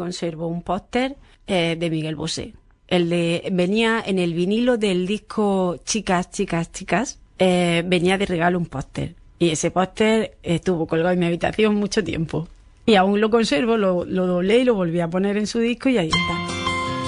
conservo un póster de Miguel Bosé. Venía en el vinilo del disco Chicas, Chicas, Chicas, venía de regalo un póster. Y ese póster estuvo colgado en mi habitación mucho tiempo. Y aún lo conservo, lo doblé y lo volví a poner en su disco y ahí está.